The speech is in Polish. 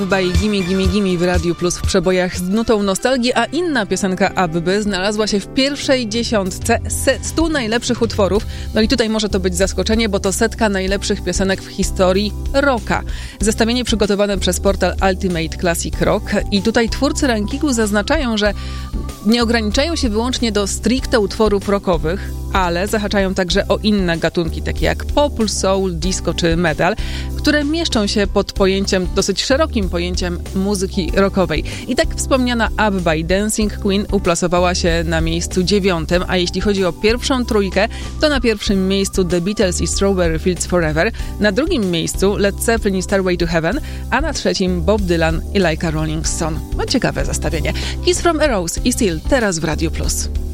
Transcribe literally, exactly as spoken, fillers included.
By Gimme Gimme Gimme w Radiu Plus w przebojach z nutą nostalgii, a inna piosenka Abby znalazła się w pierwszej dziesiątce stu najlepszych utworów. No i tutaj może to być zaskoczenie, bo to setka najlepszych piosenek w historii rocka. Zestawienie przygotowane przez portal Ultimate Classic Rock i tutaj twórcy rankingu zaznaczają, że nie ograniczają się wyłącznie do stricte utworów rockowych, ale zahaczają także o inne gatunki, takie jak pop, soul, disco czy metal, które mieszczą się pod pojęciem, dosyć szerokim pojęciem muzyki rockowej. I tak wspomniana Abby by Dancing Queen uplasowała się na miejscu dziewiątym, a jeśli chodzi o pierwszą trójkę, to na pierwszym miejscu The Beatles i Strawberry Fields Forever, na drugim miejscu Led Zeppelin i Stairway to Heaven, a na trzecim Bob Dylan i Like a Rolling Stone. No ciekawe zestawienie. Kiss from a Rose i Still teraz w Radiu Plus.